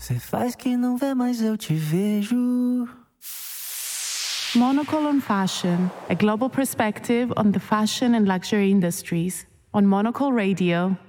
Cê faz que não vê, mas eu te vejo. Monocle on Fashion, a global perspective on the fashion and luxury industries, on Monocle Radio.